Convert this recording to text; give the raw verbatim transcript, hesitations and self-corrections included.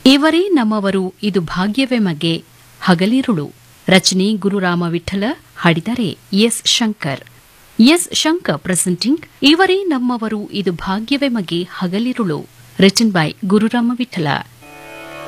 ಇವರೇ ನಮ್ಮವರು ಇದು ಭಾಗ್ಯವೇ ಮಗೆ ಹಗಲಿರುಳು. ರಚನೆ ಗುರುರಾಮ Vittala, ಹಾಡಿದರೆ S Shankar. S Shankar presenting ಇವರೇ ನಮ್ಮವರು ಇದು ಭಾಗ್ಯವೇ ಮಗೆ ಹಗಲಿರುಳು, ರಿಟನ್ ಬೈ ಗುರುರಾಮ ವಿಠಲ.